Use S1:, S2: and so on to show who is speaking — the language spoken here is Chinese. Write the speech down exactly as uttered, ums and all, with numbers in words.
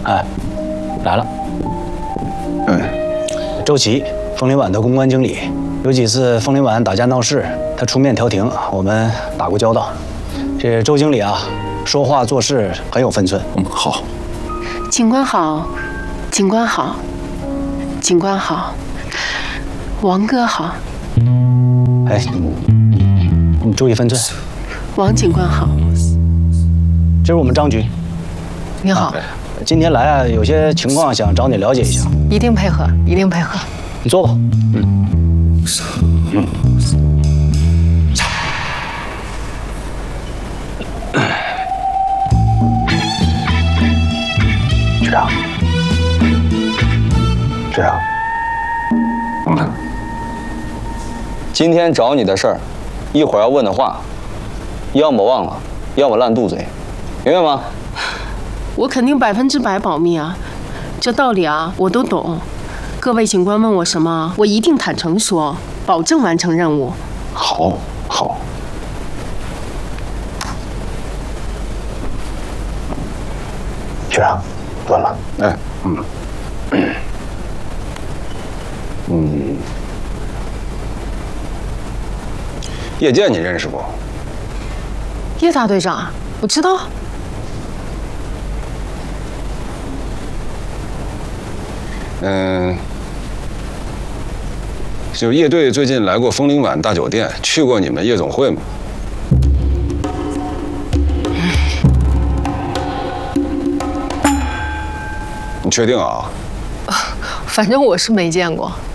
S1: 哎，来了。
S2: 嗯，
S1: 周琦，枫林晚的公关经理，有几次枫林晚打架闹事，他出面调停，我们打过交道。这周经理啊，说话做事很有分寸。
S2: 嗯，好。
S3: 警官好，警官好，警官好，王哥好。
S1: 哎，你注意分寸。
S3: 王警官好。
S1: 这是我们张局。
S3: 你好。
S1: 啊 今天来啊，有些情况想找你了解一下。
S3: 一定配合，一定配合。
S1: 你坐吧。嗯。嗯。局长，局长，
S2: 嗯，
S4: 今天找你的事儿，一会儿要问的话，要么忘了，要么烂肚子，明白吗？
S3: 我肯定百分之百保密啊，这道理啊我都懂。各位警官问我什么，我一定坦诚说，保证完成任务。
S2: 好，好。
S1: 局长，端了。
S2: 哎，嗯，嗯，叶剑你认识不？
S3: 叶大队长，我知道。
S2: 嗯，就是叶队最近来过枫林晚大酒店，去过你们夜总会吗？你确定啊？
S3: 反正我是没见过。